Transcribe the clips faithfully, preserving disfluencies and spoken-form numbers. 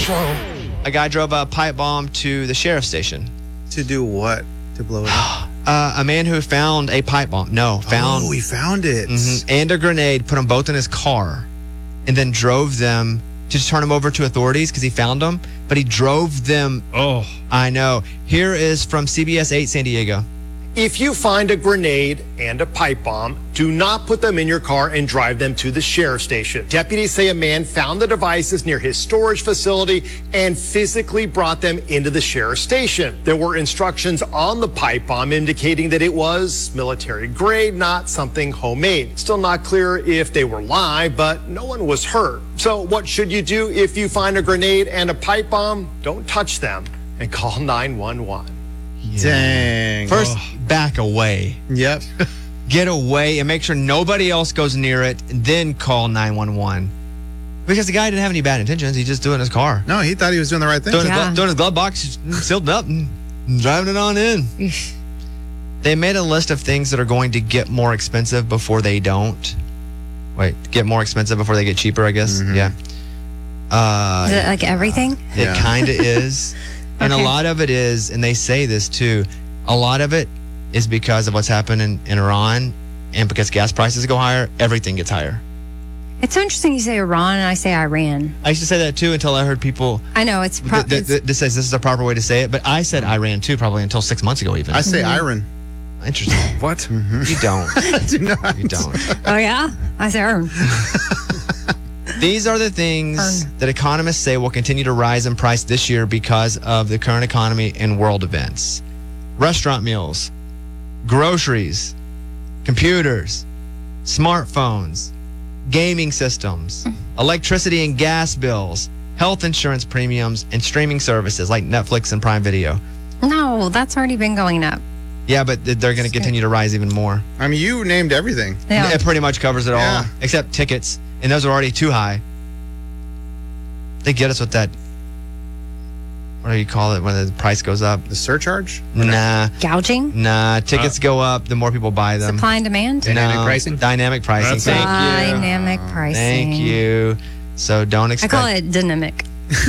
A guy drove a pipe bomb to the sheriff's station. To do what? To blow it up? Uh, a man who found a pipe bomb. No, found. Oh, he found it. Mm-hmm, and a grenade, put them both in his car, and then drove them to turn them over to authorities because he found them. But he drove them. Oh. I know. Here is from C B S eight San Diego. If you find a grenade and a pipe bomb, do not put them in your car and drive them to the sheriff's station. Deputies say a man found the devices near his storage facility and physically brought them into the sheriff's station. There were instructions on the pipe bomb indicating that it was military grade, not something homemade. Still not clear if they were live, but no one was hurt. So what should you do if you find a grenade and a pipe bomb? Don't touch them and call nine one one. Yeah. Dang. First, oh. back away. Yep. Get away and make sure nobody else goes near it, and then call nine one one. Because the guy didn't have any bad intentions. He just doing his car. No, he thought he was doing the right thing. Doing, Yeah. his, glove, doing his glove box, sealed it up, and driving it on in. They made a list of things that are going to get more expensive before they don't. Wait, get more expensive before they get cheaper, I guess. Mm-hmm. Yeah. Uh, Is it like everything? It Yeah. kind of is. And Okay. a lot of it is, and they say this too, a lot of it is because of what's happened in, in Iran, and because gas prices go higher, everything gets higher. It's so interesting you say Iran and I say Iran. I used to say that too until I heard people I know it's, pro- th- th- it's th- this says this is the proper way to say it, but I said Iran too probably until six months ago even. I say iron. Interesting. What? You don't. I do not. You don't. oh yeah, I say Iran. These are the things Um. that economists say will continue to rise in price this year because of the current economy and world events. Restaurant meals, groceries, computers, smartphones, gaming systems, electricity and gas bills, health insurance premiums, and streaming services like Netflix and Prime Video. No, that's already been going up. Yeah, but th- they're going to continue to rise even more. I mean, you named everything. Yeah. It pretty much covers it all, Yeah. except tickets, and those are already too high. They get us with that, what do you call it when the price goes up? The surcharge? Nah, Gouging, nah. Tickets go up the more people buy them. supply and demand, Dynamic No, pricing? Dynamic pricing. That's Thank it. you. dynamic pricing. Thank you. So don't I expect. call it dynamic.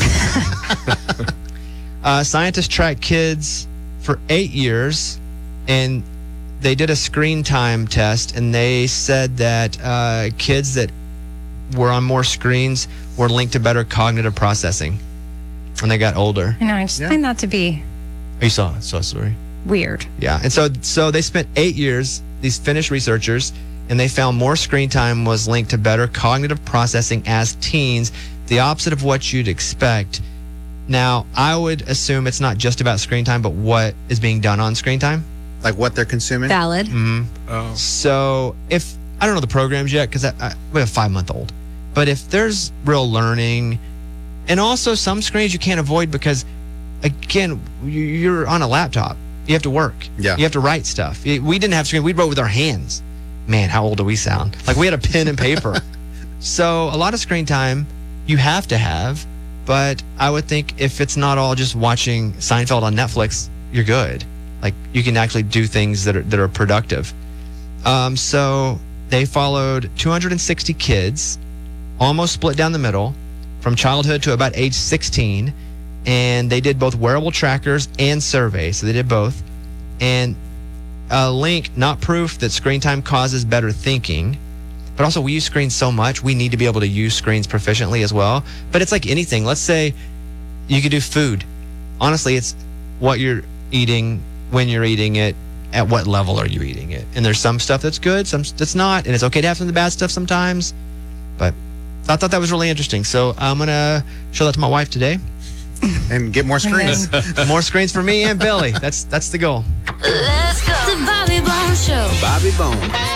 Uh, scientists tracked kids for eight years, and they did a screen time test, and they said that uh, kids that were on more screens were linked to better cognitive processing when they got older. I know. I just Yeah. find that to be Oh, you saw saw a story. weird. Yeah, and so so they spent eight years, these Finnish researchers, and they found more screen time was linked to better cognitive processing as teens, the opposite of what you'd expect. Now, I would assume it's not just about screen time, but what is being done on screen time. Like what they're consuming? Valid. Mm-hmm. Oh. So if, I don't know the programs yet, because I, I, we have a five-month-old, but if there's real learning, and also some screens you can't avoid because, again, you- you're on a laptop. You have to work. Yeah. You have to write stuff. We didn't have screen. We wrote with our hands. Man, how old do we sound? Like we had a pen and paper. So a lot of screen time you have to have, but I would think if it's not all just watching Seinfeld on Netflix, you're good. Like you can actually do things that are that are productive. Um, so they followed two hundred sixty kids, almost split down the middle, from childhood to about age sixteen, and they did both wearable trackers and surveys. So they did both, and a link, not proof that screen time causes better thinking, but also we use screens so much, we need to be able to use screens proficiently as well. But it's like anything. Let's say you could do food. Honestly, it's what you're eating, when you're eating it, at what level are you eating it. And there's some stuff that's good, some that's not, and it's okay to have some of the bad stuff sometimes. But I thought that was really interesting. So I'm going to show that to my wife today. And get more screens. More screens for me and Billy. That's that's the goal. Let's go. The Bobby Bones Show. Bobby Bone.